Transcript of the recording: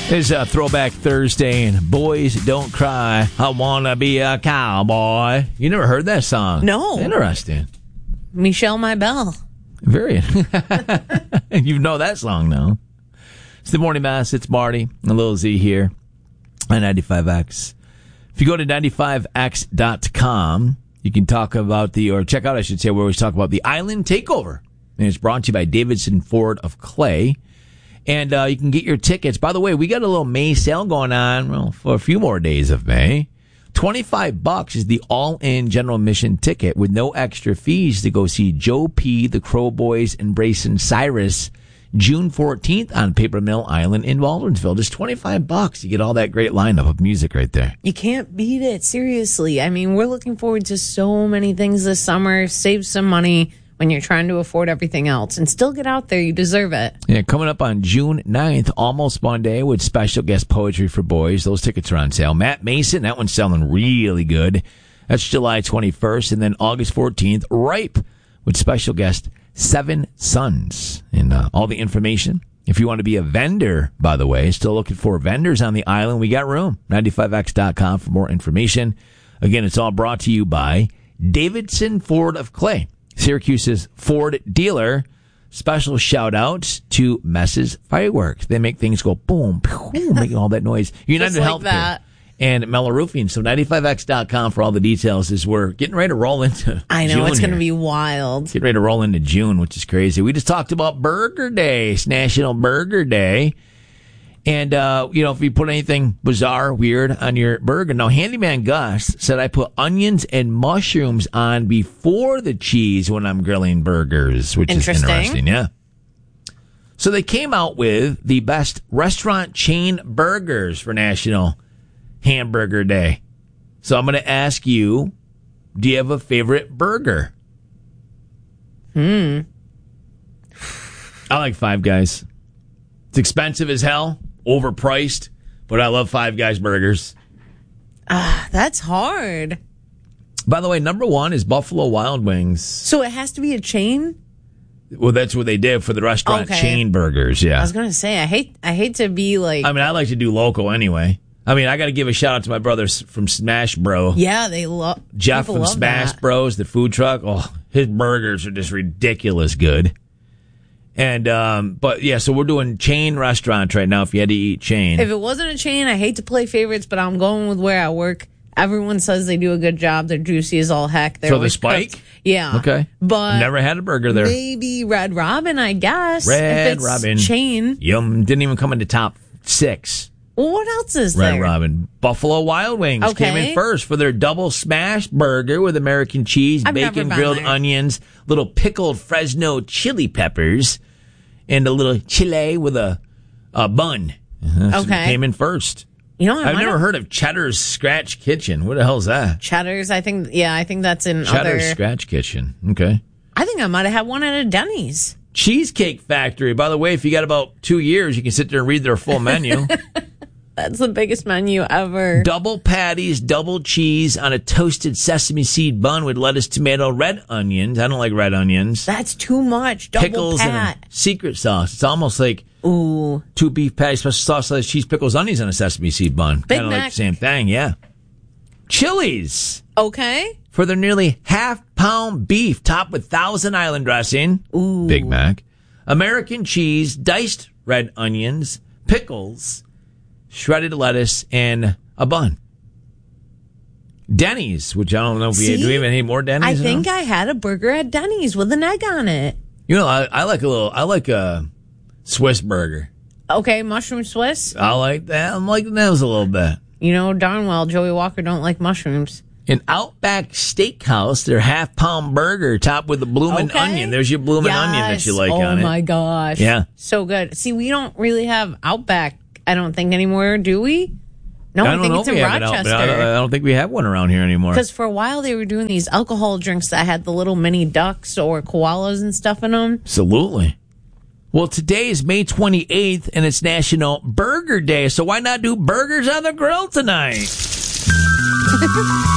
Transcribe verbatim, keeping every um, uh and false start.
It's a Throwback Thursday, and Boys Don't Cry, I Wanna Be a Cowboy. You never heard that song? No. Interesting. Michelle My Belle. Very. You know that song now. It's the Morning Mass. It's Marty and Lil Z here on ninety-five X. If you go to ninety-five X dot com, you can talk about the, or check out, I should say, where we talk about the Island Takeover. And it's brought to you by Davidson Ford of Clay. And uh, you can get your tickets. By the way, we got a little May sale going on well, for a few more days of May. twenty-five bucks is the all-in general admission ticket with no extra fees to go see Joe P., the Crow Boys, and Brayson Cyrus June fourteenth on Paper Mill Island in Waldorfsville. Just twenty-five bucks. You get all that great lineup of music right there. You can't beat it, seriously. I mean, we're looking forward to so many things this summer. Save some money when you're trying to afford everything else and still get out there. You deserve it. Yeah, coming up on June ninth, Almost Monday, with special guest poetry for boys. Those tickets are on sale. Matt Mason, that one's selling really good. That's July twenty-first. And then August fourteenth, Ripe, with special guest Seven Sons. And uh, all the information. If you want to be a vendor, by the way, still looking for vendors on the island, we got room. ninety-five X dot com for more information. Again, it's all brought to you by Davidson Ford of Clay, Syracuse's Ford dealer. Special shout out to Mess's Fireworks. They make things go boom, boom, making all that noise. United Just like Healthcare that. and Mellor Roofing. So ninety-five X dot com for all the details as we're getting ready to roll into I know, June it's going to here. be wild. Getting ready to roll into June, which is crazy. We just talked about Burger Day. It's National Burger Day. And, uh, you know, if you put anything bizarre, weird on your burger. Now, Handyman Gus said I put onions and mushrooms on before the cheese when I'm grilling burgers, which is Interesting. interesting. Yeah. So they came out with the best restaurant chain burgers for National Hamburger Day. So I'm going to ask you, do you have a favorite burger? Hmm. I like Five Guys. It's expensive as hell. Overpriced, but I love Five Guys burgers. Ah, that's hard. By the way, number one is Buffalo Wild Wings. So it has to be a chain? Well, that's what they did for the restaurant Okay. chain burgers, I yeah. was going to say, I hate I hate to be like... I mean, I like to do local anyway. I mean, I got to give a shout out to my brothers from Smash Bro. yeah, they love... Jeff from love Smash that. Bros, the food truck. Oh, his burgers are just ridiculous good. And, um, but yeah, so we're doing chain restaurants right now if you had to eat chain. If it wasn't a chain, I hate to play favorites, but I'm going with where I work. Everyone says they do a good job. They're juicy as all heck. They're So the always Spike? cooked. Yeah. Okay. But Never had a burger there. maybe Red Robin, I guess. Red if it's Robin. chain. Yum. Didn't even come into top six. Well, what else is Red there? Robin. Buffalo Wild Wings Okay. came in first for their double smash burger with American cheese, I've never bacon, been grilled there. onions, little pickled Fresno chili peppers, and a little chile with a, a bun. Uh-huh. So it Okay. came in first. You know, I I've might never have- heard of Cheddar's Scratch Kitchen. What the hell's that? Cheddar's, I think, yeah, I think that's in Cheddar's other... Scratch Kitchen. Okay. I think I might have had one at a Denny's. Cheesecake Factory. By the way, if you got about two years, you can sit there and read their full menu. That's the biggest menu ever. Double patties, double cheese on a toasted sesame seed bun with lettuce, tomato, red onions. I don't like red onions. That's too much. Double Pickles pat. and a secret sauce. It's almost like Ooh. two beef patties, special sauce, lettuce, cheese, pickles, onions on a sesame seed bun. Big Kind of like Mac. the same thing, yeah. Chili's Okay. for their nearly half pound beef topped with Thousand Island dressing. Ooh. Big Mac. American cheese, diced red onions, pickles, shredded lettuce, and a bun. Denny's, which I don't know if we See? do we have any more Denny's. I now? think I had a burger at Denny's with an egg on it. You know, I, I like a little. I like a Swiss burger. Okay, mushroom Swiss. I like that. I'm liking those a little bit. You know darn well Joey Walker don't like mushrooms. In Outback Steakhouse, their half pound burger topped with a bloomin' Okay. onion. There's your bloomin' onion that you like oh on it. Oh my gosh. Yeah. So good. See, we don't really have Outback, I don't think, anymore, do we? No, I I, don't think know it's if in we have it out, but I don't, I Rochester. don't think we have one around here anymore. Because for a while they were doing these alcohol drinks that had the little mini ducks or koalas and stuff in them. Absolutely. Well, today is May twenty-eighth, and it's National Burger Day, so why not do burgers on the grill tonight?